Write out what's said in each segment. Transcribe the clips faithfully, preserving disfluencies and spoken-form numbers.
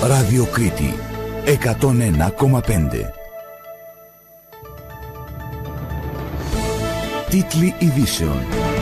Ράδιο Κρήτη εκατόν ένα κόμμα πέντε. Τίτλοι ειδήσεων.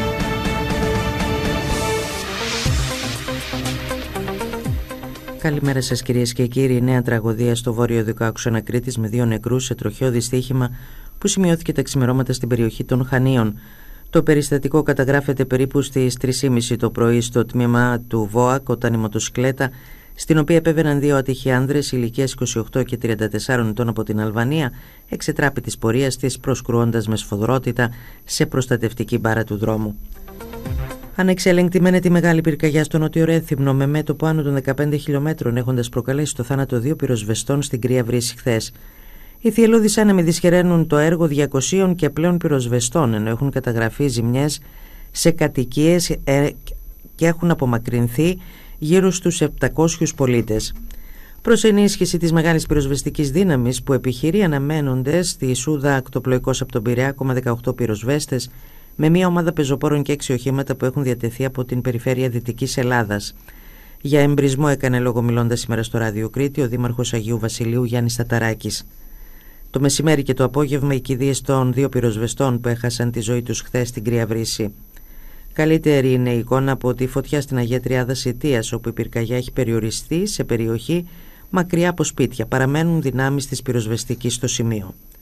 Καλημέρα σας κυρίες και κύριοι. Νέα τραγωδία στο βόρειο δικοάξονα Κρήτης με δύο νεκρούς σε τροχαίο δυστύχημα που σημειώθηκε τα ξημερώματα στην περιοχή των Χανίων. Το περιστατικό καταγράφεται περίπου στις τρεις και μισή το πρωί στο τμήμα του ΒΟΑΚ, όταν η μοτοσυκλέτα, στην οποία επέβαιναν δύο άτυχοι άνδρες ηλικίας είκοσι οκτώ και τριάντα τεσσάρων ετών από την Αλβανία, εξετράπη της πορείας της, προσκρούοντας με σφοδρότητα σε προστατευτική μπάρα του δρόμου. Ανεξέλεγκτη μένεται τη μεγάλη πυρκαγιά στο Νότιο Ρέθυμνο, με μέτωπο άνω των δεκαπέντε χιλιόμετρων, έχοντας προκαλέσει το θάνατο δύο πυροσβεστών στην Κρύα Βρύση χθες. Οι θυελλώδεις άνεμοι δυσχεραίνουν το έργο διακοσίων και πλέον πυροσβεστών, ενώ έχουν καταγραφεί ζημιές σε κατοικίες και έχουν απομακρυνθεί γύρω στους επτακόσιους πολίτες. Προς ενίσχυση της μεγάλης πυροσβεστικής δύναμης που επιχειρεί, αναμένονται στη Σούδα ακτοπλοϊκός από τον Πειραιά ακόμα δεκαοκτώ πυροσβέστες, με μια ομάδα πεζοπόρων και έξι οχήματα που έχουν διατεθεί από την περιφέρεια Δυτικής Ελλάδας. Για εμπρισμό έκανε λόγο, μιλώντας σήμερα στο Ράδιο Κρήτη, ο Δήμαρχος Αγίου Βασιλείου Γιάννης Ταταράκης. Το μεσημέρι και το απόγευμα οι κηδείες των δύο πυροσβεστών που έχασαν τη ζωή τους χθες στην Κρύα Βρύση. Καλύτερη είναι η εικόνα από τη φωτιά στην Αγία Τριάδα Σιτίας, όπου η πυρκαγιά έχει περιοριστεί σε περιοχή μακριά από σπίτια. Παραμένουν δυνάμεις της πυροσβεστικής στο σημείο.